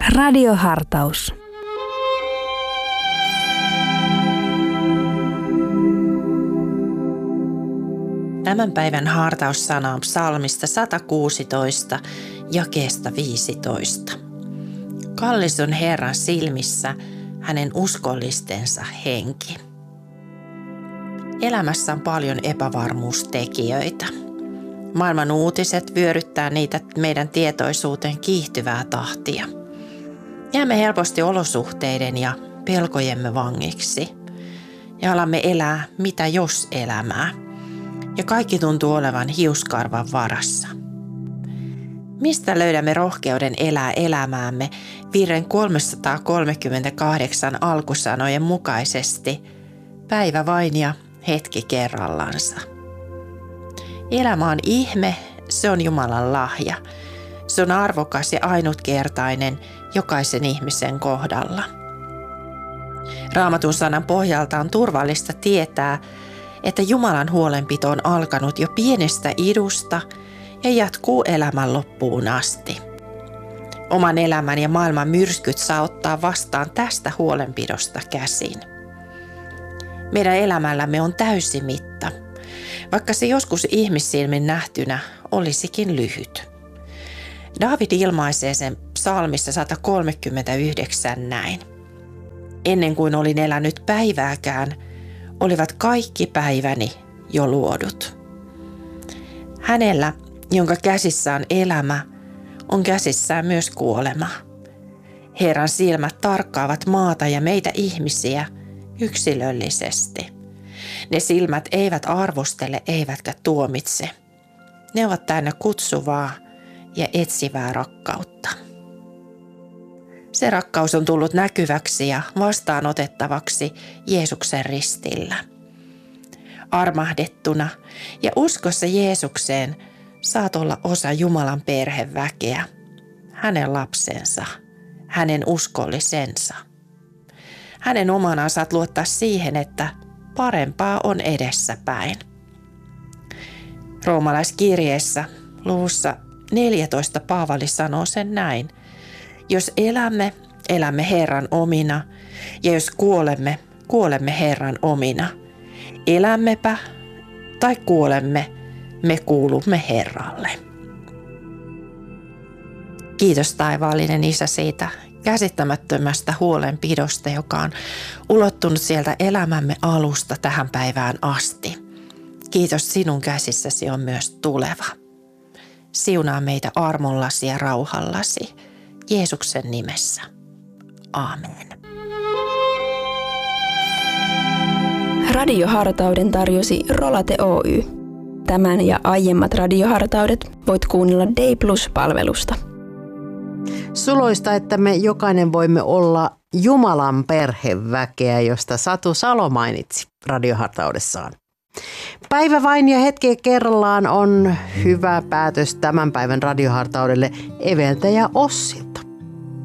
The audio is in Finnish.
Radiohartaus. Tämän päivän hartaussana on psalmista 116, jakeesta 15. Kallis on Herran silmissä hänen uskollistensa henki. Elämässä on paljon epävarmuustekijöitä. Maailman uutiset vyöryttää niitä meidän tietoisuuteen kiihtyvää tahtia. Jäämme helposti olosuhteiden ja pelkojemme vangiksi ja alamme elää mitä jos elämää. Ja kaikki tuntuu olevan hiuskarvan varassa. Mistä löydämme rohkeuden elää elämäämme virren 338 alkusanojen mukaisesti, päivä vain ja hetki kerrallansa? Elämä on ihme, se on Jumalan lahja. Se on arvokas ja ainutkertainen jokaisen ihmisen kohdalla. Raamatun sanan pohjalta on turvallista tietää, että Jumalan huolenpito on alkanut jo pienestä idusta ja jatkuu elämän loppuun asti. Oman elämän ja maailman myrskyt saa ottaa vastaan tästä huolenpidosta käsin. Meidän elämällämme on täysi mitta, vaikka se joskus ihmissilmin nähtynä olisikin lyhyt. Daavid ilmaisee sen psalmissa 139 näin. Ennen kuin olin elänyt päivääkään, olivat kaikki päiväni jo luodut. Hänellä, jonka käsissä on elämä, on käsissään myös kuolema. Herran silmät tarkkaavat maata ja meitä ihmisiä yksilöllisesti. Ne silmät eivät arvostele eivätkä tuomitse. Ne ovat täynnä kutsuvaa ja etsivää rakkautta. Se rakkaus on tullut näkyväksi ja vastaanotettavaksi Jeesuksen ristillä. Armahdettuna ja uskossa Jeesukseen saat olla osa Jumalan perheväkeä, hänen lapsensa, hänen uskollisensa. Hänen omanaan saat luottaa siihen, että parempaa on edessäpäin. Roomalaiskirjeessä luvussa 14 Paavali sanoo sen näin. Jos elämme, elämme Herran omina, ja jos kuolemme, kuolemme Herran omina. Elämmepä tai kuolemme, me kuulumme Herralle. Kiitos taivaallinen Isä siitä käsittämättömästä huolenpidosta, joka on ulottunut sieltä elämämme alusta tähän päivään asti. Kiitos, sinun käsissäsi on myös tuleva. Siunaa meitä armollasi ja rauhallasi. Jeesuksen nimessä. Aamen. Radiohartauden tarjosi Rolate Oy. Tämän ja aiemmat radiohartaudet voit kuunnella Day Plus-palvelusta. Suloista, että me jokainen voimme olla Jumalan perheväkeä, josta Satu Salo mainitsi radiohartaudessaan. Päivä vain ja hetki kerrallaan on hyvä päätös tämän päivän radiohartaudelle Eveltä ja Ossilta.